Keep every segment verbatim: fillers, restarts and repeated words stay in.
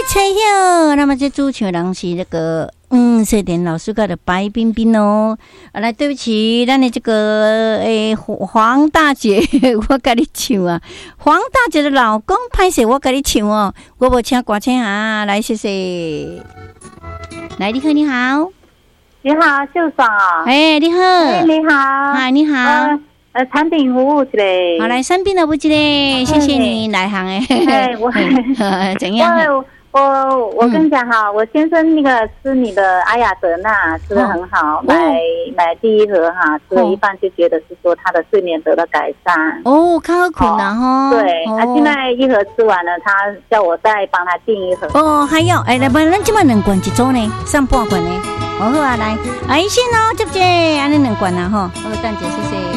猜晓，那么这主唱人是那个嗯，谢田老师家的白冰冰哦。啊，来，对不起，咱的这个诶、欸、黄大姐，我跟你唱啊。黄大姐的老公拍摄，我跟你唱哦。我无请歌星啊，来，谢谢。来，你好，你好， 你好，秀嫂。 哎、欸，你好。 哎、欸，你好。 嗨，你好。呃呃，产品服务之类。 好，来，产品的不之类，谢谢你来行诶。 哎，我怎样？ 我我我跟你讲哈，嗯、我先生那个吃你的阿雅德纳吃得很好，哦、买买第一盒哈，吃了一半就觉得是说他的睡眠得了改善。 哦，较好困啦吼。 对，哦、啊，现在一盒吃完了，他叫我再帮他订一盒。 哦，还有，哎，来，不然咱今晚两罐一组呢，上半罐呢。好好啊，来，啊，一线哦，接接，安尼两罐啦吼。好，蛋姐，谢谢。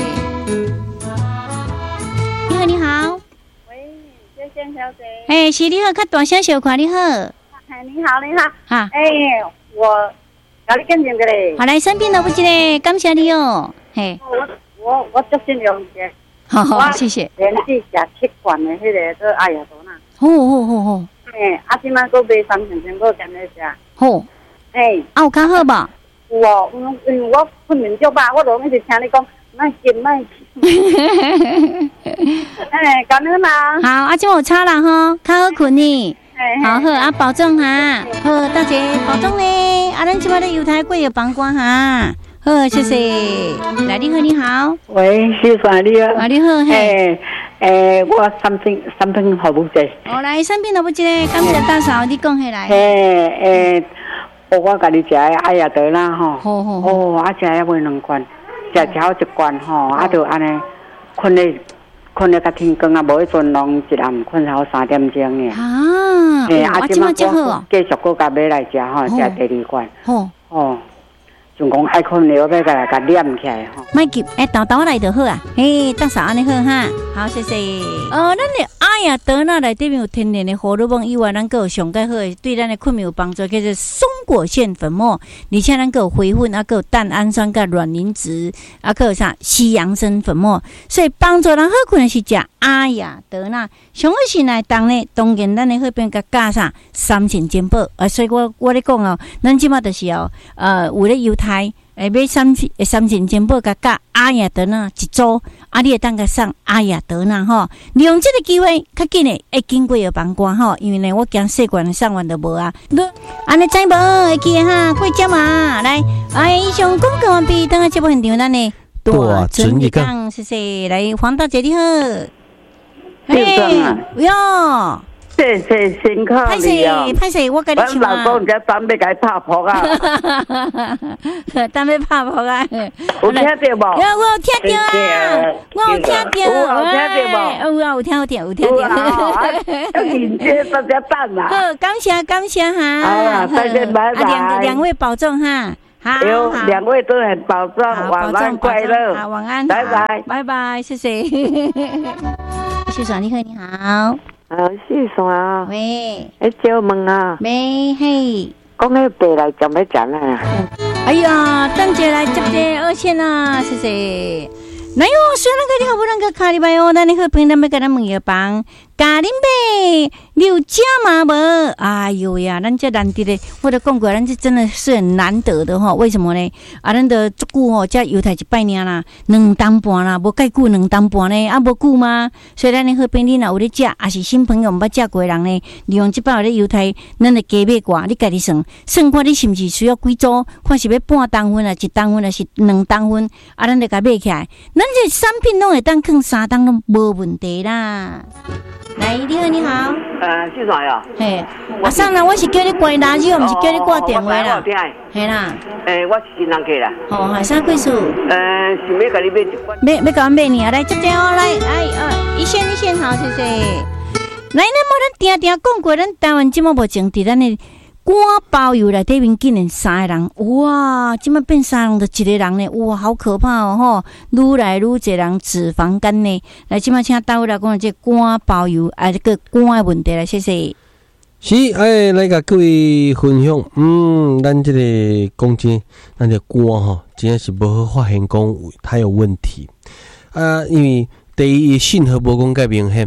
你好，你好。 喂，谢谢小姐。 哎，是你好，较大声小看你好。 哎，你好，你好。 哈。 哎，我搞你跟前个嘞。 好，来，生病了不是嘞，感谢你哦。嘿。 我我我足信用嘅。 好好，谢谢。 连续食七罐的迄个做阿雅多纳。 好好好好。 哎，啊，今晚搁买三千千个跟你食。 好。哎。啊，有较好吧？ 有哦，因为我困眠足吧，我就一直听你讲。卖紧卖紧，哎，感恩啦。 好，啊，今有差啦吼，较好困呢。好好啊，保重哈。好，大姐保重呢。啊，咱今摆的油台贵有帮关哈。好，谢谢。来，你好，你好。 喂，谢谢你啊。 啊，你好，嘿。 诶，我三瓶三瓶好不济。 哦，来，三瓶都不济嘞，感谢大嫂，你讲起来。 诶诶，我家己食的阿雅德啦吼。 好好。 哦，啊，食要买两罐。食超一罐吼，啊，就安尼困咧，困咧较天光啊，无迄阵拢一暗困到三点钟呢。 啊， 诶，啊，即摆我继续搁甲买来食吼，食第二罐。 吼， 哦，就讲爱困了，要甲甲念起来吼。 莫急，哎，豆豆来就好啊。嘿，大嫂安尼好哈，好，谢谢。呃，咱的阿雅德纳内底面有天然的荷尔蒙以外，咱个有上介好的对咱的困眠有帮助，叫做松果腺粉末，而且咱个有回粉，啊，个有蛋氨酸、甲卵磷脂，啊，个有啥西洋参粉末，所以帮助人好困的是食阿雅德纳。上好是来当呢，当然咱的好边甲加上三千金宝，啊，所以我我咧讲哦，咱即马就是哦，呃，有咧犹太。诶，买三千三千金宝甲加阿雅德纳一组，啊，你会当甲上阿雅德纳吼，利用这个机会，较紧诶，会经过有帮关吼，因为呢，我惊细罐上完都无啊。你安尼知无？会记哈，过节嘛，来，哎，以上广告完毕，等下节目现场咱呢， 大存一讲， 谢谢，来，黄大姐你好， 嘿， 哟。 谢谢辛苦你哦！ 歹势，我跟你唱啊！ 我老公在当要甲伊拍扑啊！ 当要拍扑啊！ 有听到无？ 有，我有听到啊！我有听到， 有有听到无？ 有啊，有听到，有听到。 要迎接大家蛋啦！ 好，感谢感谢哈！ 好啊，再见，拜拜！ 两两位保重哈！好， 有两位都很保重，晚安快乐！ 好，晚安， 拜拜， 拜拜，谢谢。秀爽，你好，你好。 啊，是啥啊？ 喂， 哎，叫问啊？ 喂，嘿， 讲那白来怎么讲啊？ 哎呀，等姐来接接二线啊，谢谢。那哟，虽然个你好不能个卡里拜哦，但你好平常要跟他问一帮咖喱呗，你有加吗无？哎呦呀，咱这难得的，我都讲过，咱这真的是很难得的哈。为什么呢？啊，咱的足久吼，这犹太一拜年啦，两当半啦，无介久两当半呢，啊无久吗？所以咱你好平你若有咧食，也是新朋友毋捌食过的人呢，利用这包咧犹太，咱的加买寡，你家己算，算看你是毋是需要几组？看是要半当份啊，一当份啊，是两当份，啊，咱就甲买起来。咱这产品拢会当放三当拢无问题啦。来，你好，你好。 呃，是啥呀？ 嘿，阿桑啦，我是叫你关垃圾，我毋是叫你挂电话啦。嘿啦。 诶，我是新人客啦。 哦，海啥贵数？ 呃，是要甲你买一罐。 买要甲我买呢？来，接接哦，来，哎呃，一线一线好，谢谢。来，咱无咱定定讲过，咱台湾即马无种伫咱的肝包油内底面竟然三个人，哇！即马变三人就一个人呢，哇，好可怕哦吼！愈来愈侪人脂肪肝呢，来即马请大卫来讲这肝包油啊，这个肝的问题来，谢谢。 是，哎，来甲各位分享，嗯，咱这个讲真，咱这肝吼，真的是无好发现讲它有问题啊，因为第一信号无讲介明显。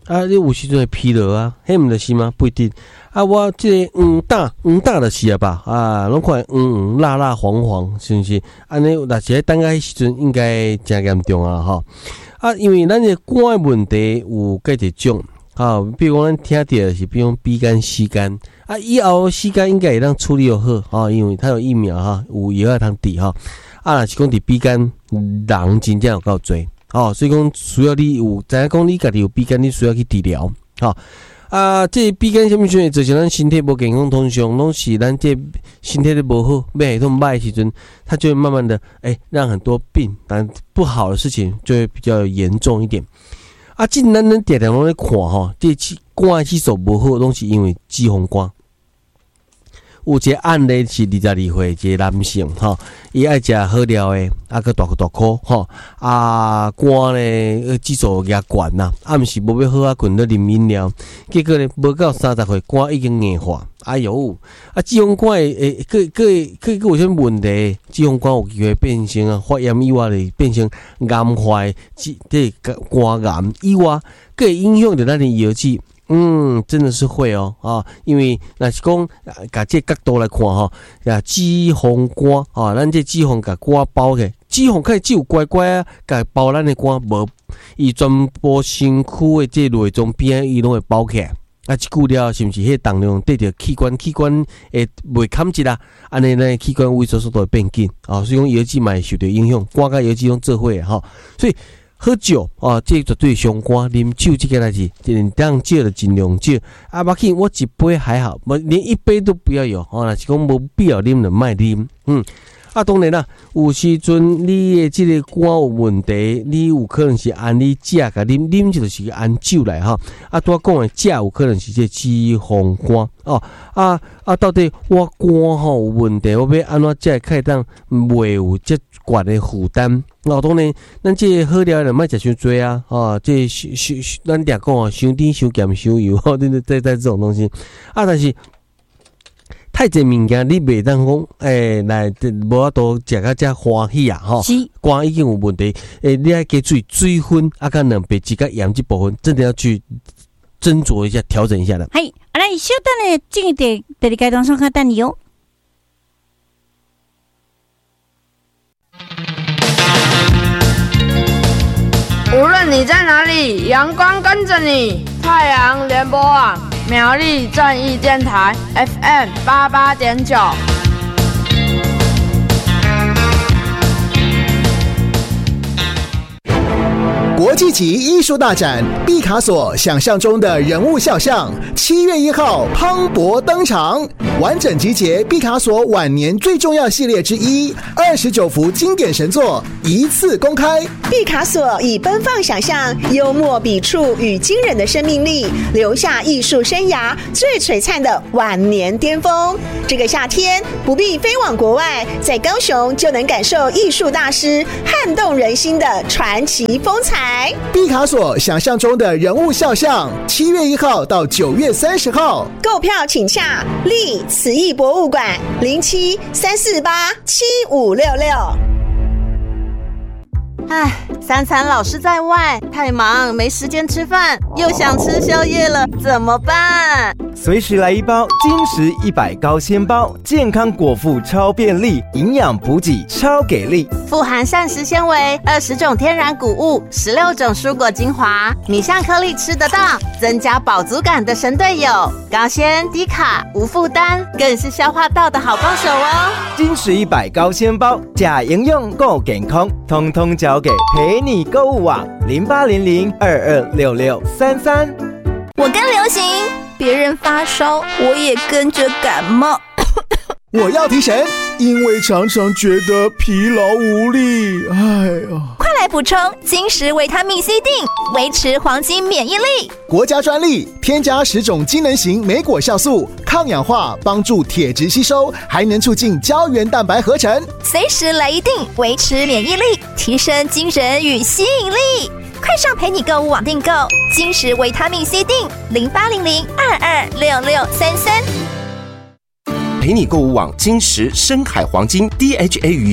啊，你有时阵会疲劳啊，迄毋就是吗？不一定。啊，我即个黄大黄大就是啊吧，啊，拢看黄黄辣辣黄黄，是毋是？安尼，若是喺等下迄时阵应该真严重啊，吼。啊，因为咱个肝的问题有介一种，啊，比如讲咱听到是，比如讲 B 肝、C 肝，啊，以后 C 肝应该会当处理又好，啊，因为它有疫苗哈，有药啊通治哈。啊，若是讲伫 B 肝人真正有够多。哦，所以讲需要你有，知影讲你家己有 B 肝，你需要去治疗。好、哦、啊，这 B 肝什么时候造成咱身体无健康？通常拢是咱这身体都无好，免系统歹的时阵，它就会慢慢的哎、欸，让很多病，但不好的事情就会比较严重一点。啊，既然咱咱常常拢咧看吼，这肝的指数无好，拢是因为脂肪肝。有一个案例是二十二岁一个男性吼，伊爱食好料的，啊个大大颗吼，啊肝咧指数也悬呐，啊毋是无要好啊，困咧啉饮料，结果咧无到三十岁肝已经硬化，哎哟，啊脂肪肝诶诶，个个个个有啥问题？脂肪肝有机会变成啊发炎以外咧变成癌坏，即即肝癌以外，个会影响着咱的药剂。嗯，真的是会哦啊，因为若是讲，甲这角度来看吼，啊脂肪肝啊，咱这脂肪甲肝包起，脂肪可以只有乖乖啊，甲包咱的肝无，伊全部身躯的这内脏边伊拢会包起来。啊，即久了是毋是迄重量对着器官，器官会袂堪一啦，安尼呢器官萎缩速度会变紧啊，所以讲药剂嘛会受到影响，肝甲药剂拢做伙的吼，所以。喝酒啊，这绝对伤肝。啉酒这个代志，当少就尽量少。啊，别紧，我一杯还好，连一杯都不要有。哦，若是讲无必要啉就莫啉。嗯，啊，当然啦，有时阵你的这个肝有问题，你有可能是按你食甲啉，啉就是按酒来哈。啊，拄仔讲的食有可能是这脂肪肝哦。啊啊，到底我肝吼有问题，我要安怎才会当袂有这悬的负担？哦，当然，咱这好料就莫食伤多啊！哦，这伤伤，咱常讲啊，伤甜、伤咸、伤油，吼，对对对，这种东西啊，但是太济物件你袂当讲，诶、欸，来无法度食到遮欢喜啊！吼，肝已经有问题，诶、欸，你爱加水水分啊，甲两杯，只甲盐这部分，真的要去斟酌一下、调整一下的。 嘿，啊，来，小等咧，进一第第二阶段上看等你哦。 无论你在哪里，阳光跟着你。太阳联播网苗栗正义电台 F M 八八点九。 国际级艺术大展毕卡索想象中的人物肖像，七月一号磅礴登场，完整集结毕卡索晚年最重要系列之一，二十九幅经典神作一次公开。 毕卡索以奔放想象、幽默笔触与惊人的生命力，留下艺术生涯最璀璨的晚年巅峰。这个夏天不必飞往国外，在高雄就能感受艺术大师撼动人心的传奇风采。 毕卡索想象中的人物肖像，七月一号到九月三十号， 购票请洽立慈艺博物馆零七三四八七五六六。 唉，三餐老是在外，太忙没时间吃饭，又想吃宵夜了，怎么办？ 随时来一包金石一百高纤包，健康果腹超便利，营养补给超给力， 富含膳食纤维，二十种天然谷物，十六种蔬果精华，米香颗粒吃得到，增加饱足感的神队友，高纤低卡无负担，更是消化道的好帮手哦。 金石一百高纤包，假营养够健康，通通交给陪你购物网零八零零二二六六三三。 我跟流行，别人发烧，我也跟着感冒。 我要提神，因为常常觉得疲劳无力。哎呀， 快来补充金石维他命 C 锭，维持黄金免疫力。 国家专利，添加十种机能型莓果酵素，抗氧化，帮助铁质吸收，还能促进胶原蛋白合成。 随时来一锭，维持免疫力，提升精神与吸引力。快上陪你购物网订购金石维他命 C 锭，零八零零二二六六三三。 陪你购物网金石深海黄金 D H A 鱼油，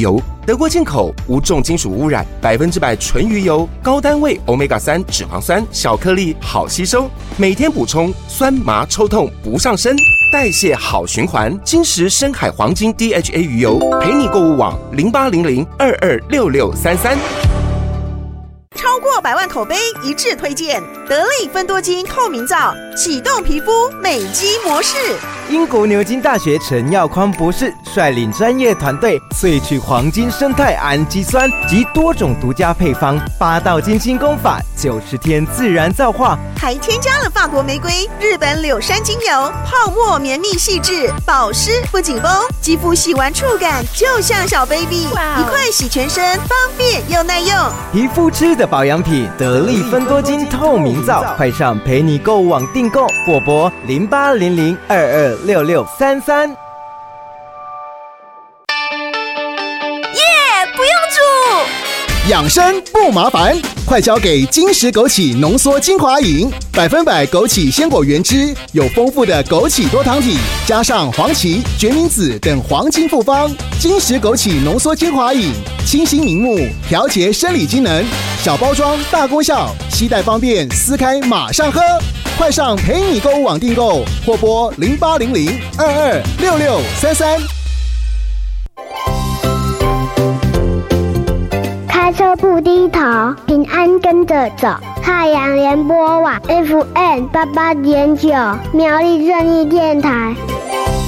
德国进口，无重金属污染，百分之百纯鱼油，高单位 欧米伽三 脂肪酸，小颗粒，好吸收。每天补充，酸麻抽痛不上身，代谢好循环。金石深海黄金 D H A 鱼油，陪你购物网零八零零二二六六三三。 超过百万口碑一致推荐得力芬多精透明皂，启动皮肤美肌模式。 英国牛津大学陈耀匡博士率领专业团队萃取黄金生态氨基酸及多种独家配方，八道金星功法，九十天自然皂化， 还添加了法国玫瑰、日本柳杉精油，泡沫绵密细致，保湿不紧绷，肌肤洗完触感就像小 baby， 一块洗全身，方便又耐用。 皮肤吃的保养品，得力芬多精透明皂，快上陪你购物网订购，或拨零八零零二二六六三三。 耶，不用煮。 养生不麻烦，快交给金石枸杞浓缩精华饮，百分百枸杞鲜果原汁，有丰富的枸杞多糖体，加上黄芪、决明子等黄金复方。金石枸杞浓缩精华饮，清新明目，调节生理机能，小包装大功效，携带方便，撕开马上喝。快上陪你购物网订购，或拨零八零零二二六六三三。 开车不低头，平安跟着走。太阳联播网 F M 八八点九，苗栗正义电台。